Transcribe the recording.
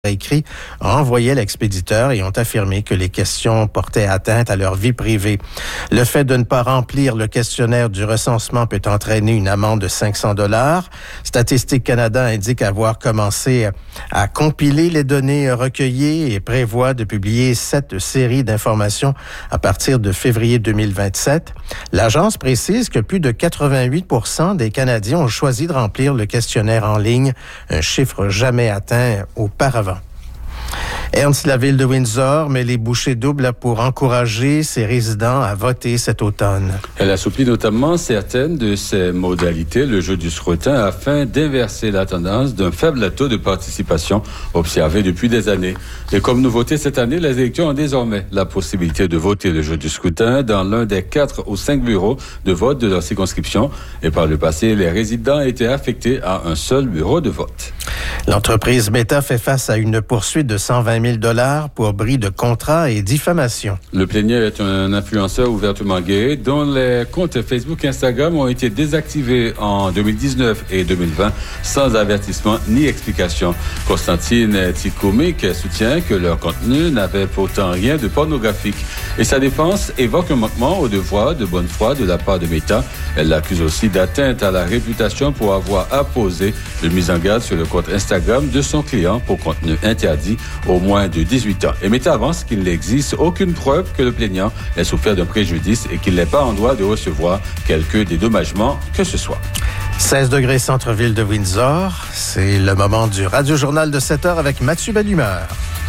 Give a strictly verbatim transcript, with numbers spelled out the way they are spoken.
écrit renvoyaient l'expéditeur et ont affirmé que les questions portaient atteinte à leur vie privée. Le fait de ne pas remplir le questionnaire du recensement peut entraîner une amende de cinq cents dollars. Statistique Canada indique avoir commencé à compiler les données recueillies et prévoit de publier sept séries d'informations à partir de février deux mille vingt-sept. L'agence précise que plus de quatre-vingt-huit pour cent des Canadiens ont choisi de remplir le questionnaire en ligne, un chiffre jamais atteint auparavant. Ernst, la ville de Windsor, met les bouchées doubles pour encourager ses résidents à voter cet automne. Elle assouplit notamment certaines de ses modalités, le jeu du scrutin, afin d'inverser la tendance d'un faible taux de participation observé depuis des années. Et comme nouveauté cette année, les électeurs ont désormais la possibilité de voter le jeu du scrutin dans l'un des quatre ou cinq bureaux de vote de leur circonscription. Et par le passé, les résidents étaient affectés à un seul bureau de vote. L'entreprise Meta fait face à une poursuite de cent vingt mille dollars pour bris de contrat et diffamation. Le plaignant est un influenceur ouvertement gay dont les comptes Facebook et Instagram ont été désactivés en deux mille dix-neuf et deux mille vingt sans avertissement ni explication. Constantine Tikoumik soutient que leur contenu n'avait pourtant rien de pornographique. Et sa défense évoque un manquement au devoir de bonne foi de la part de Meta. Elle l'accuse aussi d'atteinte à la réputation pour avoir apposé de mise en garde sur le compte Instagram de son client pour contenu interdit au moins de dix-huit ans. Et Meta avance qu'il n'existe aucune preuve que le plaignant ait souffert d'un préjudice et qu'il n'est pas en droit de recevoir quelque dédommagement que ce soit. seize degrés centre-ville de Windsor. C'est le moment du Radio-Journal de sept heures avec Mathieu Bellumeur.